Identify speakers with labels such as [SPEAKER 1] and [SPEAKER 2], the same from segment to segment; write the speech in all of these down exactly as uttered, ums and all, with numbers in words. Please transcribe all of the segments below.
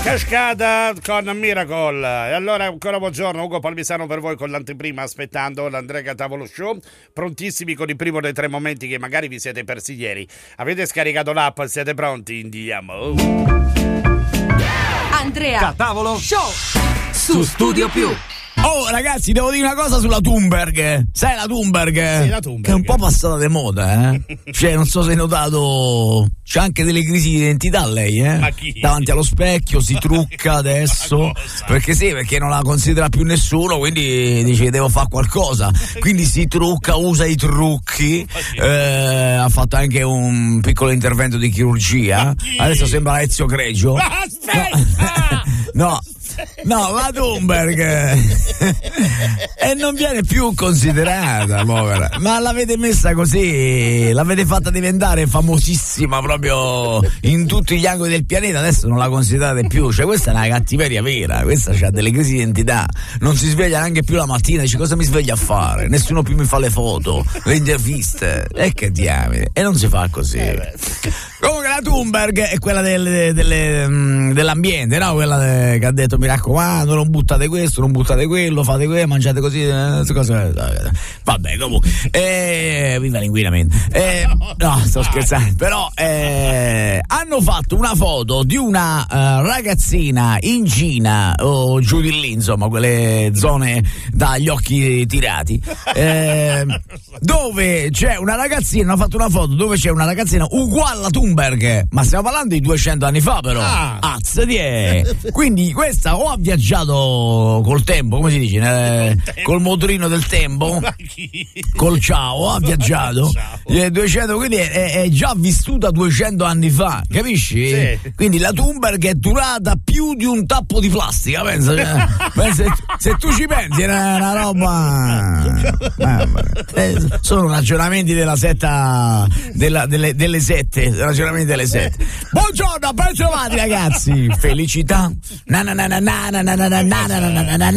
[SPEAKER 1] Cascata con Miracle. E allora ancora buongiorno, Ugo Palmisano per voi con l'anteprima, aspettando l'Andrea Catavolo Show, prontissimi con il primo dei tre momenti che magari vi siete persi ieri. Avete scaricato l'app, siete pronti? Andiamo.
[SPEAKER 2] Andrea
[SPEAKER 3] Catavolo
[SPEAKER 2] Show
[SPEAKER 3] su Studio Più.
[SPEAKER 4] Oh ragazzi, devo dire una cosa sulla Thunberg. Sai la Thunberg?
[SPEAKER 1] Sì, la Thunberg.
[SPEAKER 4] Che è un po' passata di moda, eh? Cioè, non so se hai notato, c'ha anche delle crisi di identità lei, eh?
[SPEAKER 1] Ma chi?
[SPEAKER 4] Davanti allo specchio, si trucca adesso. Perché sì, perché non la considera più nessuno, quindi dice devo fare qualcosa. Quindi si trucca, usa i trucchi. Eh, ha fatto anche un piccolo intervento di chirurgia. Adesso sembra Ezio Greggio.
[SPEAKER 1] Ma aspetta!
[SPEAKER 4] No. No, la Thunberg e non viene più considerata, povera. Ma l'avete messa così, l'avete fatta diventare famosissima proprio in tutti gli angoli del pianeta. Adesso non la considerate più. Cioè, questa è una cattiveria vera. Questa ha delle crisi di identità. Non si sveglia neanche più la mattina. Dice cosa mi sveglia a fare? Nessuno più mi fa le foto, le interviste. E che diamine. E non si fa così. Comunque la Thunberg è quella del, delle, dell'ambiente, no? Quella de, che ha detto mi raccomando, non buttate questo, non buttate quello, fate quello, mangiate così, eh, cose. Vabbè, comunque. Eh, viva l'inquinamento. Eh, no, sto scherzando. Però eh, hanno fatto una foto di una uh, ragazzina in Cina o giù di lì, insomma, quelle zone dagli occhi tirati. Eh, dove c'è una ragazzina, hanno fatto una foto dove c'è una ragazzina uguale alla Thunberg, ma stiamo parlando di duecento anni fa, però.
[SPEAKER 1] Ah.
[SPEAKER 4] Azz di è. Quindi questa o ha viaggiato col tempo, come si dice, eh, col motorino del tempo, col ciao, ha viaggiato eh, duecento, quindi è, è già vissuta duecento anni fa, capisci?
[SPEAKER 1] Sì.
[SPEAKER 4] Quindi la Thunberg è durata più di un tappo di plastica, pensa, cioè, pensa se, se tu ci pensi è una, una roba. Mamma, eh, sono ragionamenti della setta della, delle, delle sette, ragionamenti delle sette. Buongiorno, ben trovati ragazzi, felicità. Na na na na na na na na na na na na na na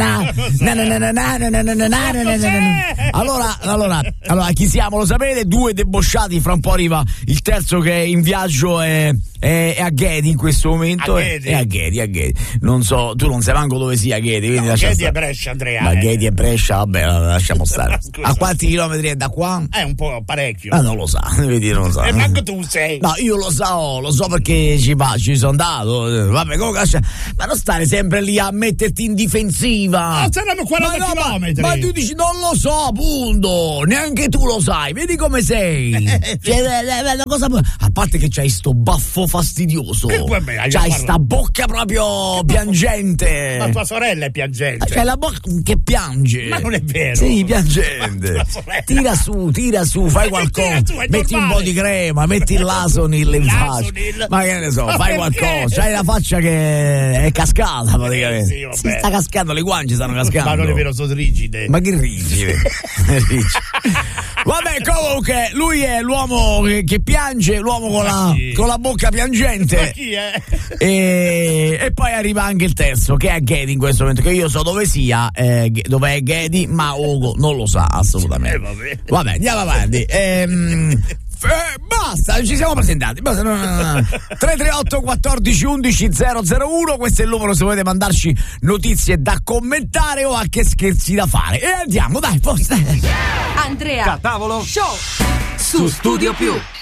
[SPEAKER 4] na na na. Allora, allora, allora, chi siamo? Lo sapete? Due debosciati, fra un po' arriva il terzo che è in viaggio e è, è a Ghedi in questo momento.
[SPEAKER 1] A
[SPEAKER 4] è,
[SPEAKER 1] Ghedi?
[SPEAKER 4] è a Ghedi, a Ghedi. Non so, tu non sai manco dove sia Ghedi, quindi
[SPEAKER 1] No,
[SPEAKER 4] lascia
[SPEAKER 1] Ghedi
[SPEAKER 4] stare.
[SPEAKER 1] è Brescia, Andrea.
[SPEAKER 4] Ma
[SPEAKER 1] eh.
[SPEAKER 4] Ghedi e Brescia, vabbè, lasciamo stare.
[SPEAKER 1] Scusa.
[SPEAKER 4] A quanti chilometri è da qua?
[SPEAKER 1] È un po' parecchio.
[SPEAKER 4] Ah, non lo sa, vedi, non lo sa.
[SPEAKER 1] E manco tu sei.
[SPEAKER 4] No, io lo so, lo so perché ci, va, ci sono andato. Vabbè, comunque lascia. Ma non stare sempre lì a metterti in difensiva.
[SPEAKER 1] Ah, saranno quaranta
[SPEAKER 4] ma no,
[SPEAKER 1] chilometri.
[SPEAKER 4] Ma, ma tu dici non lo so, appunto. Neanche tu lo sai. Vedi come sei. Cioè, eh, la cosa, a parte che c'hai sto baffo fastidioso.
[SPEAKER 1] Che poi, beh, hai
[SPEAKER 4] c'hai
[SPEAKER 1] parlato.
[SPEAKER 4] sta bocca proprio piangente.
[SPEAKER 1] Ma tua sorella è piangente.
[SPEAKER 4] C'hai la bocca che piange.
[SPEAKER 1] Ma non è vero.
[SPEAKER 4] Sì, piangente.
[SPEAKER 1] Tua sorella.
[SPEAKER 4] Tira su, tira su, fai qualcosa.
[SPEAKER 1] Tira su, è
[SPEAKER 4] Metti un
[SPEAKER 1] normale.
[SPEAKER 4] po' di crema, metti il Lasonil in faccia.
[SPEAKER 1] Lasonil?
[SPEAKER 4] Ma che ne so,
[SPEAKER 1] Ma
[SPEAKER 4] fai
[SPEAKER 1] perché?
[SPEAKER 4] qualcosa. C'hai la faccia che è cascata praticamente.
[SPEAKER 1] sì, vabbè.
[SPEAKER 4] Si sta cascando, le guance stanno cascando.
[SPEAKER 1] Ma non è vero, sono rigide.
[SPEAKER 4] Ma che rigide. Rigide. Vabbè, comunque, lui è l'uomo che, che piange, l'uomo con la,
[SPEAKER 1] chi?
[SPEAKER 4] con la bocca
[SPEAKER 1] Ma
[SPEAKER 4] piangente.
[SPEAKER 1] chi è?
[SPEAKER 4] E, e poi arriva anche il terzo, che è Ghedi in questo momento, che io so dove sia, eh, dove è Ghedi, ma Ugo non lo sa assolutamente.
[SPEAKER 1] Eh, vabbè.
[SPEAKER 4] Vabbè, andiamo avanti. Ehm, eh, basta, ci siamo presentati. Basta, no, no, no. tre tre otto quattordici undici zero zero uno, questo è il numero se volete mandarci notizie da commentare o anche scherzi da fare. E andiamo, dai, forse.
[SPEAKER 2] Andrea
[SPEAKER 3] Catavolo
[SPEAKER 2] Show
[SPEAKER 3] su Studio Più.